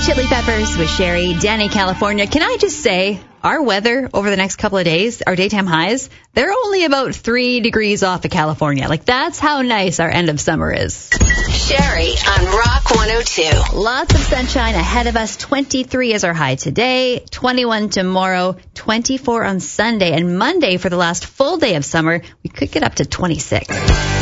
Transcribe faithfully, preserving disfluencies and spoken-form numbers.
Chili Peppers with Sherry, Danny, California. Can I just say, our weather over the next couple of days, our daytime highs, they're only about three degrees off of California. Like, that's how nice our end of summer is. Sherry on Rock one oh two. Lots of sunshine ahead of us. twenty-three is our high today, twenty-one tomorrow, twenty-four on Sunday, and Monday for the last full day of summer, we could get up to twenty-six.